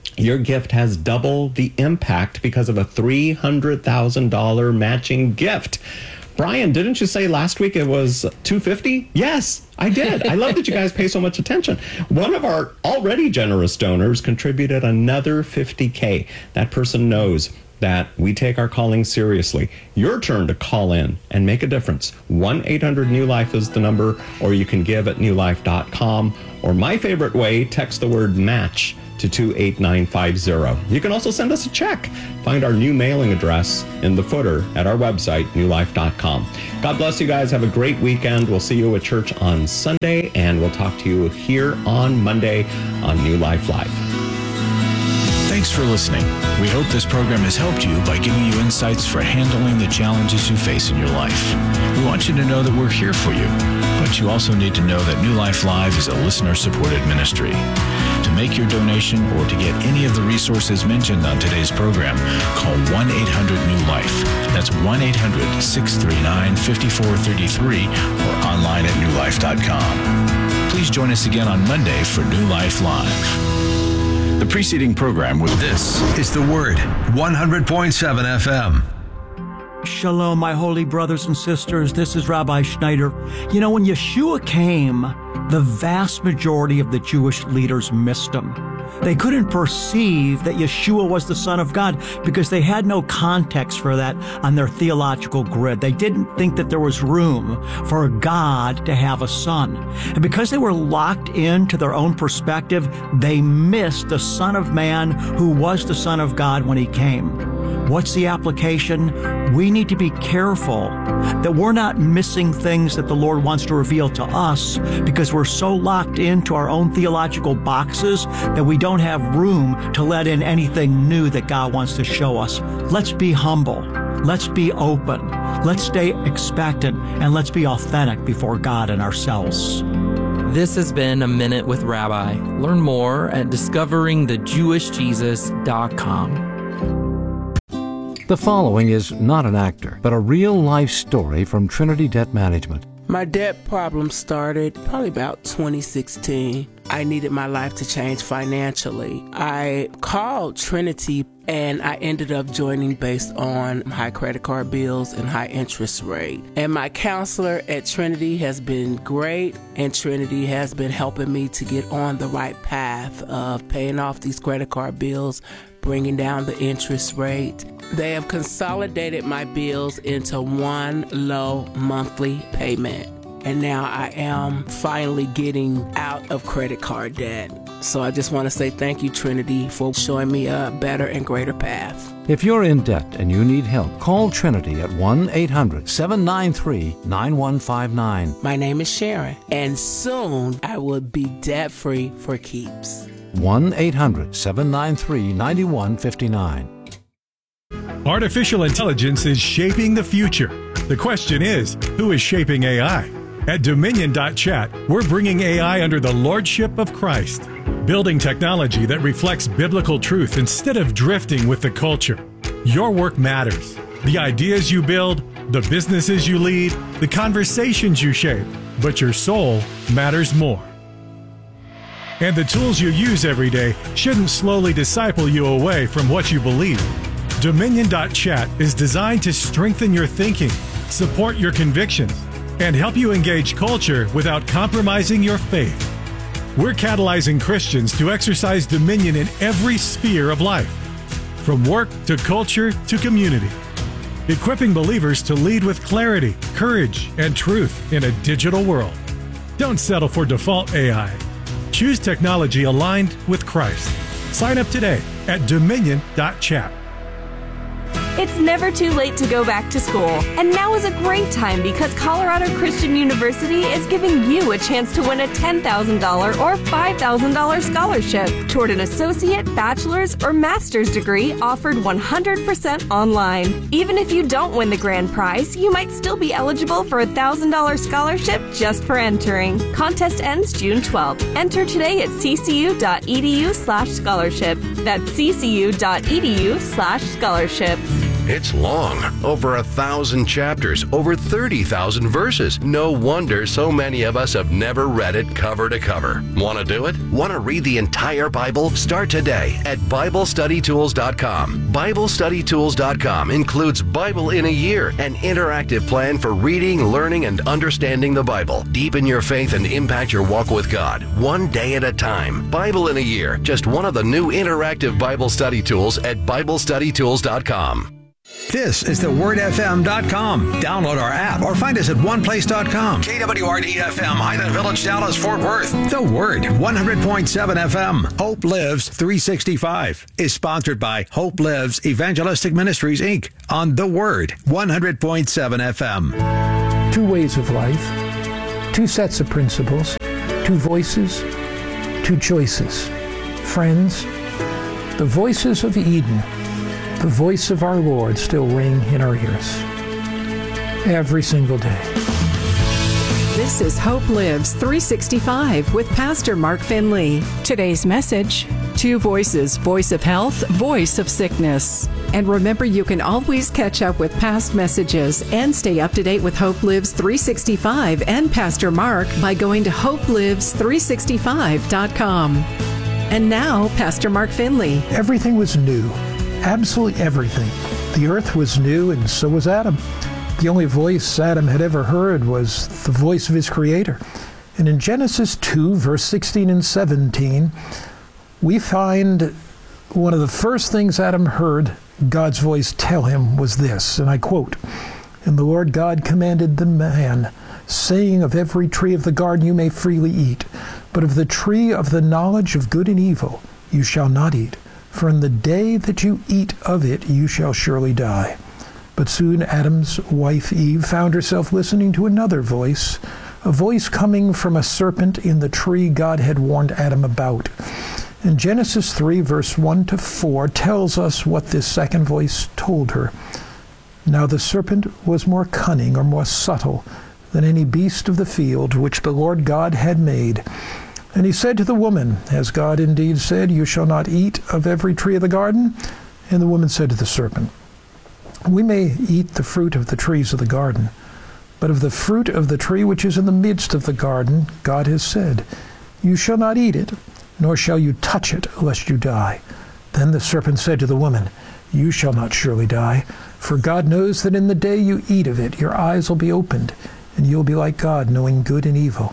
your gift has double the impact because of a three hundred thousand dollars matching gift. Brian, didn't you say last week it was two hundred fifty dollars? Yes, I did. I love that you guys pay so much attention. One of our already generous donors contributed another fifty K. That person knows that we take our calling seriously. Your turn to call in and make a difference. one eight hundred new life is the number, or you can give at new life dot com. Or my favorite way, text the word MATCH to two eight nine five zero. You can also send us a check. Find our new mailing address in the footer at our website, new life dot com. God bless you guys. Have a great weekend. We'll see you at church on Sunday, and we'll talk to you here on Monday on New Life Live. Thanks for listening. We hope this program has helped you by giving you insights for handling the challenges you face in your life. We want you to know that we're here for you, but you also need to know that New Life Live is a listener-supported ministry. To make your donation or to get any of the resources mentioned on today's program, call one eight hundred new life. That's one eight hundred, six three nine, five four three three or online at new life dot com. Please join us again on Monday for New Life Live. The preceding program was This is The Word, one hundred point seven F M. Shalom, my holy brothers and sisters. This is Rabbi Schneider. You know, when Yeshua came, the vast majority of the Jewish leaders missed him. They couldn't perceive that Yeshua was the Son of God because they had no context for that on their theological grid. They didn't think that there was room for a God to have a son. And because they were locked into their own perspective, they missed the Son of Man who was the Son of God when he came. What's the application? We need to be careful that we're not missing things that the Lord wants to reveal to us because we're so locked into our own theological boxes that we don't have room to let in anything new that God wants to show us. Let's be humble. Let's be open. Let's stay expectant, and let's be authentic before God and ourselves. This has been A Minute with Rabbi. Learn more at discovering the jewish jesus dot com. The following is not an actor, but a real-life story from Trinity Debt Management. My debt problem started probably about twenty sixteen. I needed my life to change financially. I called Trinity and I ended up joining based on high credit card bills and high interest rate. And my counselor at Trinity has been great, and Trinity has been helping me to get on the right path of paying off these credit card bills, bringing down the interest rate. They have consolidated my bills into one low monthly payment. And now I am finally getting out of credit card debt. So I just want to say thank you, Trinity, for showing me a better and greater path. If you're in debt and you need help, call Trinity at one eight hundred, seven nine three, nine one five nine. My name is Sharon, and soon I will be debt-free for keeps. one eight hundred, seven nine three, nine one five nine. Artificial intelligence is shaping the future. The question is, who is shaping A I? At Dominion dot chat, we're bringing A I under the lordship of Christ, building technology that reflects biblical truth instead of drifting with the culture. Your work matters. The ideas you build, the businesses you lead, the conversations you shape, but your soul matters more. And the tools you use every day shouldn't slowly disciple you away from what you believe. Dominion dot chat is designed to strengthen your thinking, support your convictions, and help you engage culture without compromising your faith. We're catalyzing Christians to exercise dominion in every sphere of life, from work to culture to community, equipping believers to lead with clarity, courage, and truth in a digital world. Don't settle for default A I. Choose technology aligned with Christ. Sign up today at Dominion dot chat. It's never too late to go back to school, and now is a great time because Colorado Christian University is giving you a chance to win a ten thousand dollars or five thousand dollars scholarship toward an associate, bachelor's, or master's degree offered one hundred percent online. Even if you don't win the grand prize, you might still be eligible for a one thousand dollars scholarship just for entering. Contest ends June twelfth. Enter today at ccu.edu slash scholarship. That's ccu.edu slash scholarship. It's long, over a thousand chapters, over thirty thousand verses. No wonder so many of us have never read it cover to cover. Want to do it? Want to read the entire Bible? Start today at Bible Study Tools dot com. Bible Study Tools dot com includes Bible in a Year, an interactive plan for reading, learning, and understanding the Bible. Deepen your faith and impact your walk with God, one day at a time. Bible in a Year, just one of the new interactive Bible study tools at Bible Study Tools dot com. This is the word F M dot com. Download our app or find us at one place dot com. K W R D F M, Highland Village, Dallas, Fort Worth. The Word, one hundred point seven F M. Hope Lives three sixty-five is sponsored by Hope Lives Evangelistic Ministries, Incorporated on The Word, one hundred point seven F M. Two ways of life, two sets of principles, two voices, two choices. Friends, the voices of Eden, the voice of our Lord still ring in our ears every single day. This is Hope Lives three sixty-five with Pastor Mark Finley. Today's message, two voices, voice of health, voice of sickness. And remember, you can always catch up with past messages and stay up to date with Hope Lives three sixty-five and Pastor Mark by going to hope lives three sixty-five dot com. And now, Pastor Mark Finley. Everything was new. Absolutely everything. The earth was new, and so was Adam. The only voice Adam had ever heard was the voice of his Creator. And in Genesis two, verse sixteen and seventeen, we find one of the first things Adam heard God's voice tell him was this, and I quote, "And the Lord God commanded the man, saying, of every tree of the garden you may freely eat, but of the tree of the knowledge of good and evil you shall not eat. For in the day that you eat of it, you shall surely die." But soon Adam's wife Eve found herself listening to another voice, a voice coming from a serpent in the tree God had warned Adam about. And Genesis three, verse one to four, tells us what this second voice told her. "Now the serpent was more cunning," or more subtle, "than any beast of the field which the Lord God had made. And he said to the woman, Has God indeed said, you shall not eat of every tree of the garden? And the woman said to the serpent, We may eat the fruit of the trees of the garden, but of the fruit of the tree which is in the midst of the garden, God has said, You shall not eat it, nor shall you touch it, lest you die. Then the serpent said to the woman, You shall not surely die, for God knows that in the day you eat of it, your eyes will be opened, and you'll be like God, knowing good and evil."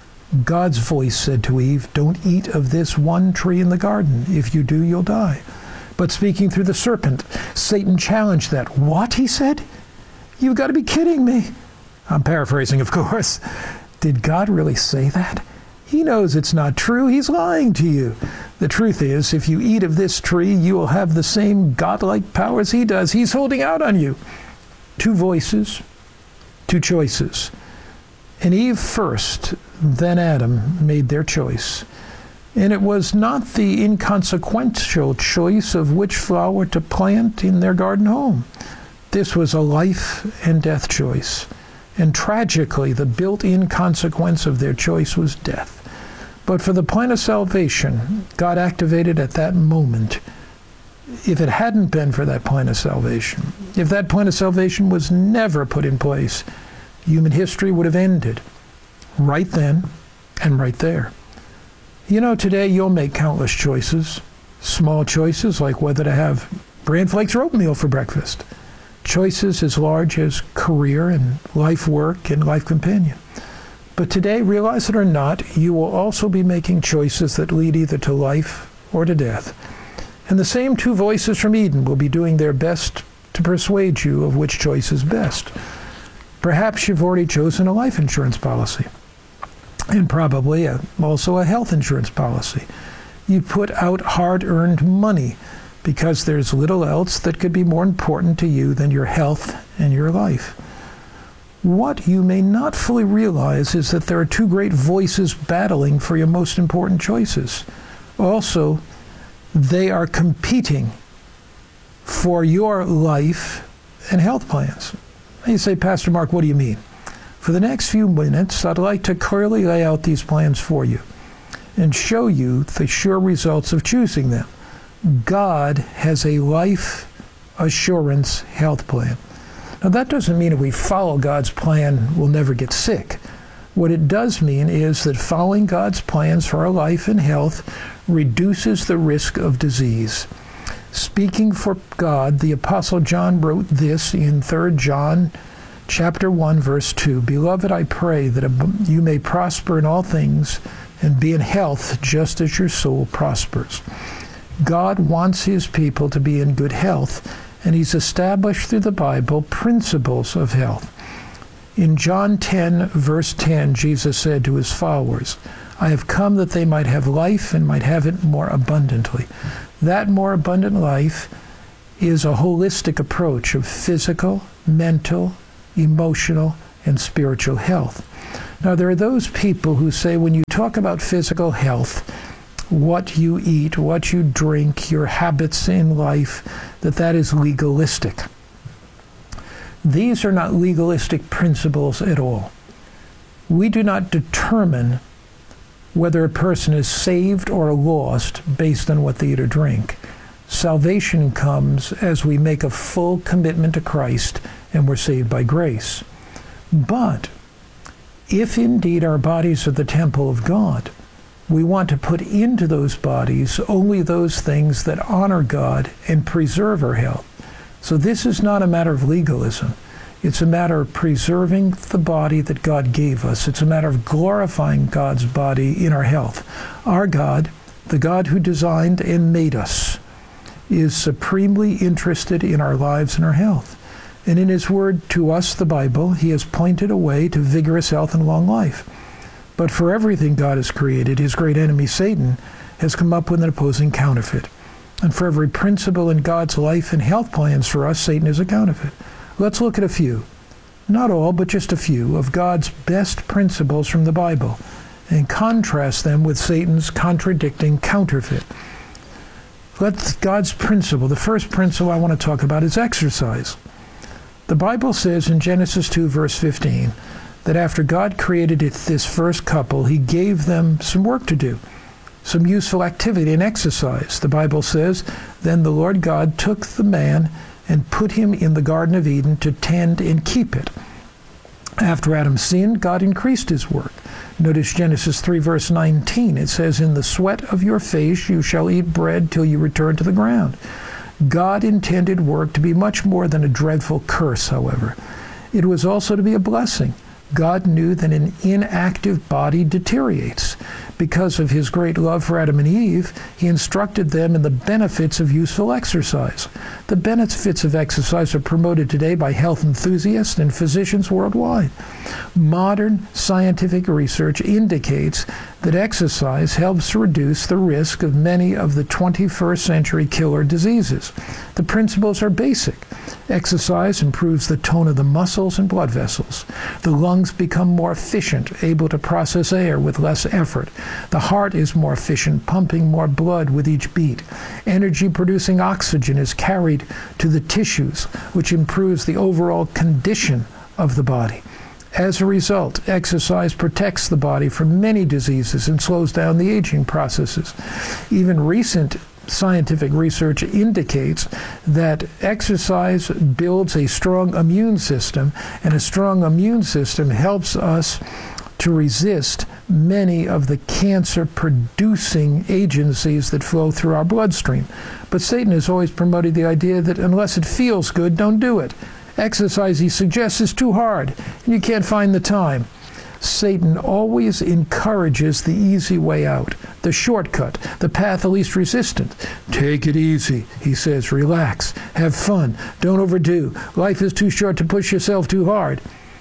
God's voice said to Eve, "Don't eat of this one tree in the garden. If you do, you'll die." But speaking through the serpent, Satan challenged that. "What?" he said. "You've got to be kidding me." I'm paraphrasing, of course. Did God really say that? He knows it's not true. He's lying to you. The truth is, if you eat of this tree, you will have the same godlike powers he does. He's holding out on you. Two voices, two choices. And Eve first, then Adam, made their choice. And it was not the inconsequential choice of which flower to plant in their garden home. This was a life and death choice. And tragically, the built-in consequence of their choice was death. But for the plan of salvation, God activated at that moment. If it hadn't been for that plan of salvation, if that plan of salvation was never put in place, human history would have ended right then and right there. You know, today you'll make countless choices. Small choices like whether to have bran flakes or oatmeal for breakfast. Choices as large as career and life work and life companion. But today, realize it or not, you will also be making choices that lead either to life or to death. And the same two voices from Eden will be doing their best to persuade you of which choice is best. Perhaps you've already chosen a life insurance policy, and probably a, also a health insurance policy. You put out hard-earned money because there's little else that could be more important to you than your health and your life. What you may not fully realize is that there are two great voices battling for your most important choices. Also, they are competing for your life and health plans. You say, Pastor Mark, what do you mean? For the next few minutes, I'd like to clearly lay out these plans for you and show you the sure results of choosing them. God has a life Assurance Health Plan. Now, that doesn't mean if we follow God's plan, we'll never get sick. What it does mean is that following God's plans for our life and health reduces the risk of disease. Speaking for God, the Apostle John wrote this in Third John chapter one, verse two. Beloved, I pray that you may prosper in all things and be in health just as your soul prospers. God wants his people to be in good health, and he's established through the Bible principles of health. In John ten, verse ten, Jesus said to his followers, I have come that they might have life and might have it more abundantly. That more abundant life is a holistic approach of physical, mental, emotional, and spiritual health. Now, there are those people who say when you talk about physical health, what you eat, what you drink, your habits in life, that that is legalistic. These are not legalistic principles at all. We do not determine whether a person is saved or lost based on what they eat or drink. Salvation comes as we make a full commitment to Christ and we're saved by grace. But if indeed our bodies are the temple of God, we want to put into those bodies only those things that honor God and preserve our health. So this is not a matter of legalism. It's a matter of preserving the body that God gave us. It's a matter of glorifying God's body in our health. Our God, the God who designed and made us, is supremely interested in our lives and our health. And in his word to us, the Bible, he has pointed a way to vigorous health and long life. But for everything God has created, his great enemy, Satan, has come up with an opposing counterfeit. And for every principle in God's life and health plans for us, Satan is a counterfeit. Let's look at a few, not all, but just a few, of God's best principles from the Bible and contrast them with Satan's contradicting counterfeit. Let God's principle, the first principle I want to talk about is exercise. The Bible says in Genesis two, verse fifteen, that after God created it, this first couple, he gave them some work to do, some useful activity and exercise. The Bible says, then the Lord God took the man and put him in the Garden of Eden to tend and keep it. After Adam sinned, God increased his work. Notice Genesis three, verse nineteen. It says, in the sweat of your face you shall eat bread till you return to the ground. God intended work to be much more than a dreadful curse, however. It was also to be a blessing. God knew that an inactive body deteriorates. Because of his great love for Adam and Eve, he instructed them in the benefits of useful exercise. The benefits of exercise are promoted today by health enthusiasts and physicians worldwide. Modern scientific research indicates that exercise helps reduce the risk of many of the twenty-first century killer diseases. The principles are basic. Exercise improves the tone of the muscles and blood vessels. The lungs become more efficient, able to process air with less effort. The heart is more efficient, pumping more blood with each beat. Energy-producing oxygen is carried to the tissues, which improves the overall condition of the body. As a result, exercise protects the body from many diseases and slows down the aging processes. Even recent scientific research indicates that exercise builds a strong immune system, and a strong immune system helps us to resist many of the cancer-producing agencies that flow through our bloodstream. But Satan has always promoted the idea that unless it feels good, don't do it. Exercise, he suggests, is too hard, and you can't find the time. Satan always encourages the easy way out, the shortcut, the path of least resistance. Take it easy, he says. Relax, have fun, don't overdo. Life is too short to push yourself too hard.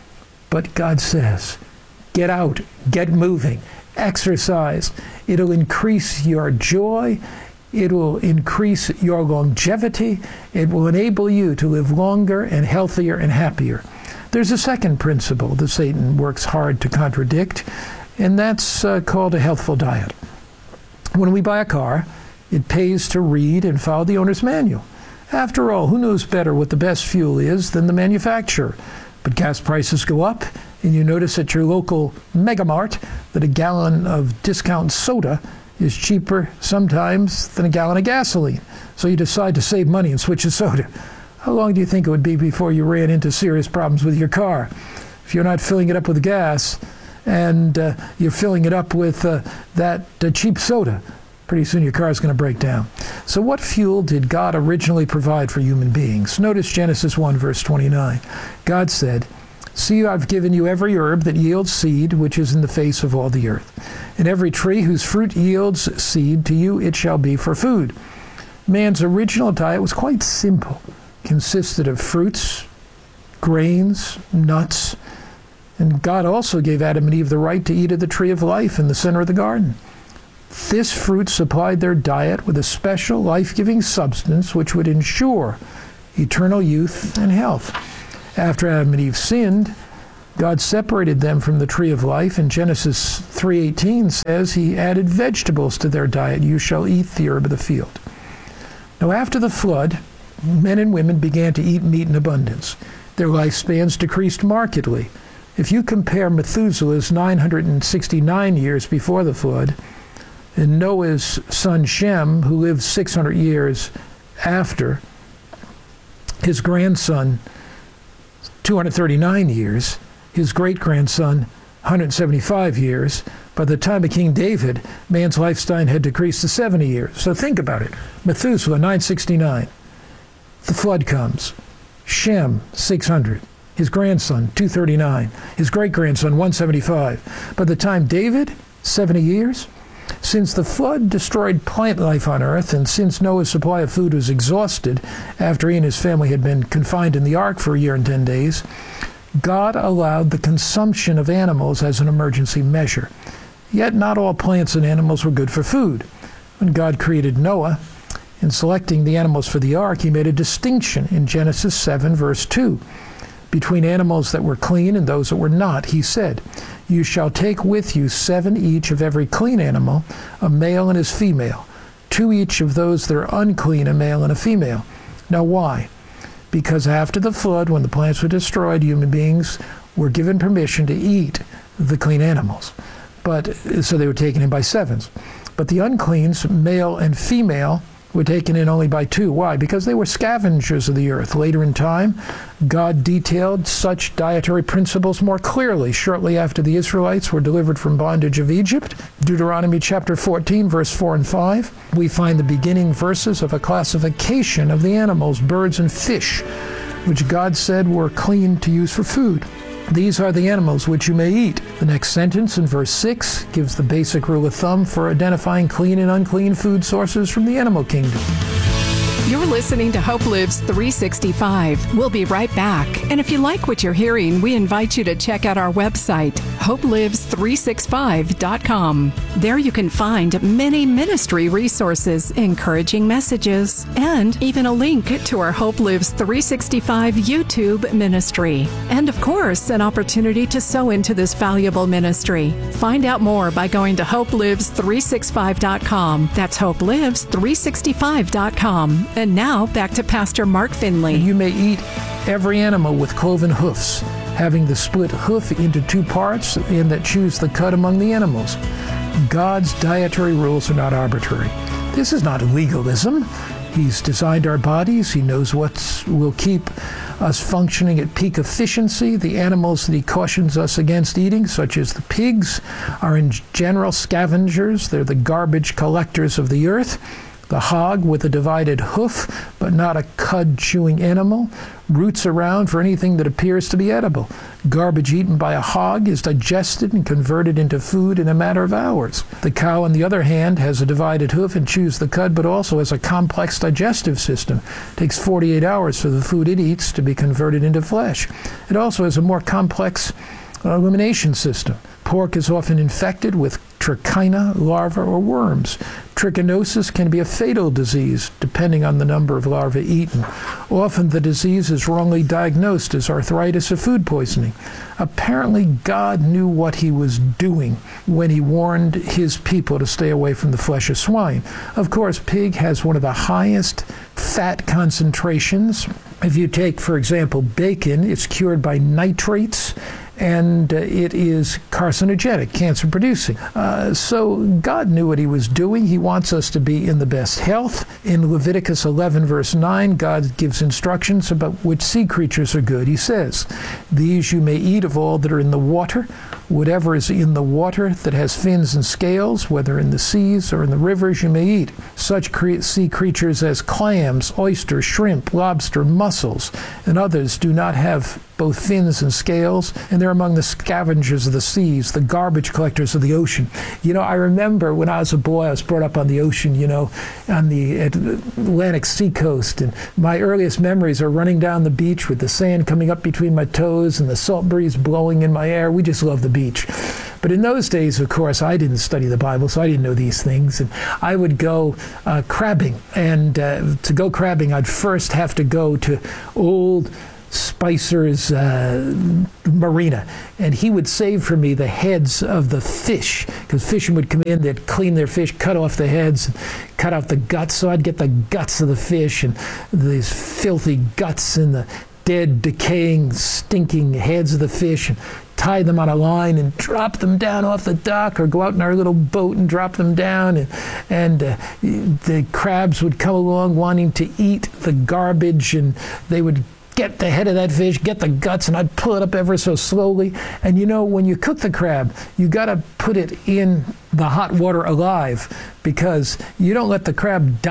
But God says, get out, get moving, exercise. It'll increase your joy. It will increase your longevity. It will enable you to live longer and healthier and happier. There's a second principle that Satan works hard to contradict, and that's uh, called a healthful diet. When we buy a car, it pays to read and follow the owner's manual. After all, who knows better what the best fuel is than the manufacturer? But gas prices go up, and you notice at your local Megamart that a gallon of discount soda is cheaper sometimes than a gallon of gasoline. So you decide to save money and switch to soda. how long do you think it would be before you ran into serious problems with your car? If you're not filling it up with gas and uh, you're filling it up with uh, that uh, cheap soda, pretty soon your car is going to break down. So what fuel did God originally provide for human beings? Notice Genesis one, verse twenty-nine. God said, "See, I've given you every herb that yields seed, which is in the face of all the earth. And every tree whose fruit yields seed, to you it shall be for food." Man's original diet was quite simple. It consisted of fruits, grains, nuts, and God also gave Adam and Eve the right to eat of the tree of life in the center of the garden. This fruit supplied their diet with a special life-giving substance which would ensure eternal youth and health. After Adam and Eve sinned, God separated them from the tree of life, and Genesis three eighteen says he added vegetables to their diet. You shall eat the herb of the field. Now after the flood, men and women began to eat meat in abundance. Their lifespans decreased markedly. If you compare Methuselah's nine hundred sixty-nine years before the flood and Noah's son Shem, who lived six hundred years after, his grandson two hundred thirty-nine years, his great-grandson one hundred seventy-five years. By the time of King David, man's lifespan had decreased to seventy years. So think about it. Methuselah, nine sixty-nine. The flood comes. Shem, six hundred. His grandson, two thirty-nine. His great-grandson, one seventy-five. By the time David, seventy years. Since the flood destroyed plant life on earth, and since Noah's supply of food was exhausted after he and his family had been confined in the ark for a year and ten days, God allowed the consumption of animals as an emergency measure. Yet not all plants and animals were good for food. When God created Noah, in selecting the animals for the ark, he made a distinction in Genesis seven, verse two. Between animals that were clean and those that were not, he said, "You shall take with you seven each of every clean animal, a male and his female, two each of those that are unclean, a male and a female." Now why? Because after the flood, when the plants were destroyed, human beings were given permission to eat the clean animals. But so they were taken in by sevens. But the uncleans, male and female, were taken in only by two. Why? Because they were scavengers of the earth. Later in time, God detailed such dietary principles more clearly shortly after the Israelites were delivered from bondage of Egypt. Deuteronomy chapter fourteen, verse four and five, we find the beginning verses of a classification of the animals, birds and fish, which God said were clean to use for food. These are the animals which you may eat. The next sentence in verse six gives the basic rule of thumb for identifying clean and unclean food sources from the animal kingdom. You're listening to Hope Lives three sixty-five. We'll be right back. And if you like what you're hearing, we invite you to check out our website, hope lives three sixty-five dot com. There you can find many ministry resources, encouraging messages, and even a link to our Hope Lives three sixty-five YouTube ministry. And of course, an opportunity to sow into this valuable ministry. Find out more by going to hope lives three sixty-five dot com. That's hope lives three sixty-five dot com. And now, back to Pastor Mark Finley. You may eat every animal with cloven hoofs, having the split hoof into two parts, and that choose the cut among the animals. God's dietary rules are not arbitrary. This is not legalism. He's designed our bodies. He knows what will keep us functioning at peak efficiency. The animals that he cautions us against eating, such as the pigs, are in general scavengers. They're the garbage collectors of the earth. The hog with a divided hoof, but not a cud-chewing animal, roots around for anything that appears to be edible. Garbage eaten by a hog is digested and converted into food in a matter of hours. The cow, on the other hand, has a divided hoof and chews the cud, but also has a complex digestive system. It takes forty-eight hours for the food it eats to be converted into flesh. It also has a more complex elimination system. Pork is often infected with trichina, larvae, or worms. Trichinosis can be a fatal disease, depending on the number of larvae eaten. Often the disease is wrongly diagnosed as arthritis or food poisoning. Apparently, God knew what he was doing when he warned his people to stay away from the flesh of swine. Of course, pig has one of the highest fat concentrations. If you take, for example, bacon, it's cured by nitrates and uh, it is carcinogenic, cancer-producing. Uh, so God knew what he was doing. He wants us to be in the best health. In Leviticus eleven, verse nine, God gives instructions about which sea creatures are good. He says, "These you may eat of all that are in the water, whatever is in the water that has fins and scales, whether in the seas or in the rivers, you may eat. Such cre- sea creatures as clams, oysters, shrimp, lobster, mussels, and others do not have both fins and scales, and they're among the scavengers of the seas, the garbage collectors of the ocean." You know, I remember when I was a boy, I was brought up on the ocean, you know, on the Atlantic seacoast, and my earliest memories are running down the beach with the sand coming up between my toes and the salt breeze blowing in my hair. We just love the beach. But in those days, of course, I didn't study the Bible, so I didn't know these things. And I would go uh, crabbing. And uh, to go crabbing, I'd first have to go to old Spicer's uh, marina, and he would save for me the heads of the fish, because fishermen would come in, they'd clean their fish, cut off the heads, cut out the guts, so I'd get the guts of the fish and these filthy guts and the dead, decaying, stinking heads of the fish, and tie them on a line and drop them down off the dock, or go out in our little boat and drop them down, and, and uh, the crabs would come along wanting to eat the garbage, and they would get the head of that fish, get the guts, and I'd pull it up ever so slowly. And you know, when you cook the crab, you got to put it in the hot water alive, because you don't let the crab die